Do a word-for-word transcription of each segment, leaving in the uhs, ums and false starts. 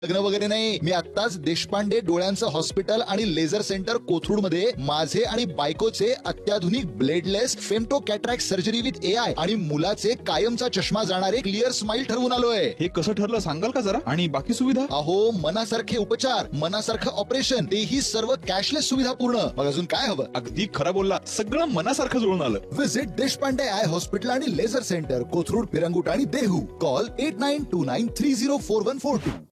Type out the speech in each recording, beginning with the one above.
लग्न वगैरे नाही, मी आत्ताच देशपांडे डोळ्यांचं हॉस्पिटल आणि लेझर सेंटर कोथरूड मध्ये माझे आणि बायकोचे अत्याधुनिक bladeless femto cataract surgery with A I आणि मुलाचे कायमचा चष्मा जाणारे क्लिअर स्माइल ठरवून आलोय. हे कसं ठरलं सांगाल का जरा? आणि बाकी सुविधा? अहो, मनासारखे उपचार, मनासारखं ऑपरेशन, तेही सर्व कॅशलेस सुविधा पूर्ण. मग अजून काय हवं? अगदी खरं बोलला, सगळं मनासारखं जुळून आलं. विजिट देशपांडे आय हॉस्पिटल आणि लेझर सेंटर कोथरूड, पिरंगुट आणि Dehu. Call at nine to nine three zero four one four to.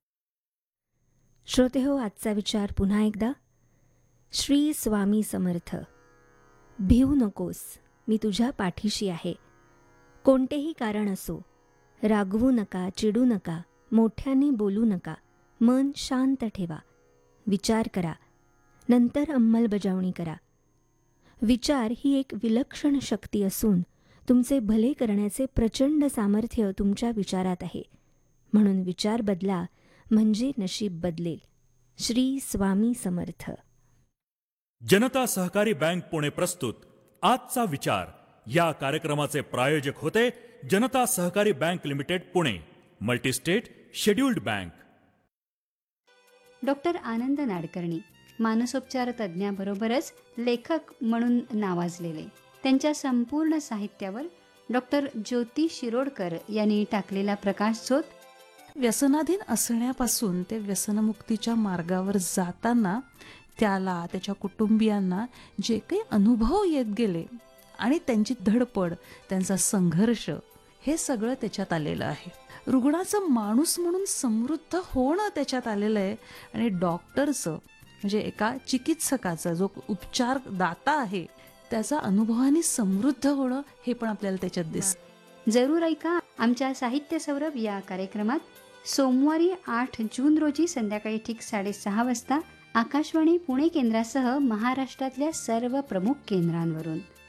श्रोते हो, आजचा विचार पुन्हा एकदा. श्री स्वामी समर्थ. भिवू नकोस, मी तुझ्या पाठीशी आहे. कोणतेही कारण असो, रागवू नका, चिडू नका, मोठ्याने बोलू नका, मन शांत ठेवा, विचार करा, नंतर अंमलबजावणी करा. विचार ही एक विलक्षण शक्ती असून तुमचे भले करण्याचे प्रचंड सामर्थ्य तुमच्या विचारात आहे. म्हणून विचार बदला म्हणजे नशीब बदलेल. श्री स्वामी समर्थ. जनता सहकारी बँक पुणे प्रस्तुत आजचा विचार या कार्यक्रमाचे प्रायोजक होते जनता सहकारी bank limited Pune, multi-state scheduled bank. Doctor Anand Nadkarni मानसोपचार तज्ज्ञाबरोबरच लेखक म्हणून नावाजलेले. त्यांच्या संपूर्ण साहित्यावर डॉक्टर ज्योती शिरोडकर यांनी टाकलेला प्रकाशझोत. व्यसनाधीन असण्यापासून ते व्यसनमुक्तीच्या मार्गावर जाताना त्याला, त्याच्या कुटुंबियांना जे काही अनुभव येत गेले आणि त्यांची धडपड, त्यांचा संघर्ष, हे सगळं त्याच्यात आलेलं आहे. रुग्णाचं माणूस म्हणून समृद्ध होणं त्याच्यात आलेलं आहे. आणि डॉक्टरचं म्हणजे एका चिकित्सकाचा जो उपचार दाता आहे त्याचा अनुभवाने समृद्ध होणं हे पण आपल्याला त्याच्यात दिसतं. जरूर ऐका आमच्या साहित्य सौरभ या कार्यक्रमात सोमवारी आठ जून रोजी संध्याकाळी ठीक साडेसहा वाजता आकाशवाणी पुणे केंद्रासह महाराष्ट्रातल्या सर्व प्रमुख केंद्रांवरून.